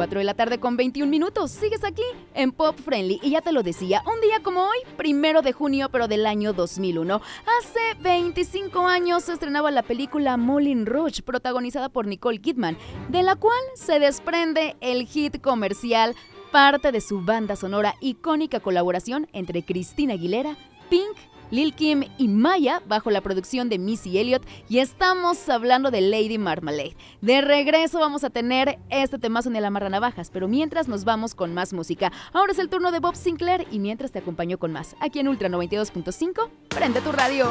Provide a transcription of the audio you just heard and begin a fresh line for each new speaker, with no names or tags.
4 de la tarde con 21 minutos. Sigues aquí en Pop Friendly y ya te lo decía, un día como hoy, 1 de junio, pero del año 2001. Hace 25 años se estrenaba la película Moulin Rouge, protagonizada por Nicole Kidman, de la cual se desprende el hit comercial, parte de su banda sonora, icónica colaboración entre Christina Aguilera, Pink, Lil' Kim y Maya, bajo la producción de Missy Elliott, y estamos hablando de Lady Marmalade. De regreso vamos a tener este temazo en el amarranavajas, pero mientras nos vamos con más música. Ahora es el turno de Bob Sinclair y mientras te acompaño con más, aquí en Ultra 92.5, prende tu radio.